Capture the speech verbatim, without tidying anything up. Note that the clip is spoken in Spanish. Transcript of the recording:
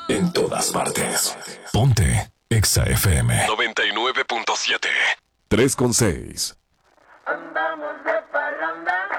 En todas partes. Ponte Exa F M noventa y nueve punto siete. tres con seis. Andamos de parranda.